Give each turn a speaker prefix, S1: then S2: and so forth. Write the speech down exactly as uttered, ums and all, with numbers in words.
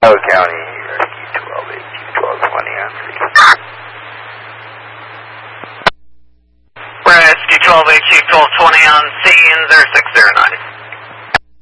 S1: Howard County, rescue twelve H Q twelve twenty on scene.
S2: Rescue twelve H Q twelve twenty on scene, zero six zero nine.